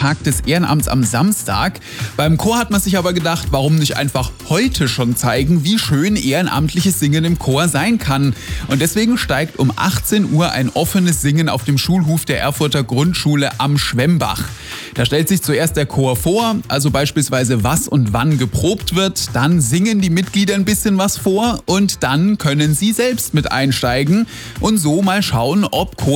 Tag des Ehrenamts am Samstag. Beim Chor hat man sich aber gedacht, warum nicht einfach heute schon zeigen, wie schön ehrenamtliches Singen im Chor sein kann. Und deswegen steigt um 18 Uhr ein offenes Singen auf dem Schulhof der Erfurter Grundschule am Schwemmbach. Da stellt sich zuerst der Chor vor, also beispielsweise was und wann geprobt wird. Dann singen die Mitglieder ein bisschen was vor und dann können sie selbst mit einsteigen und so mal schauen, ob Chor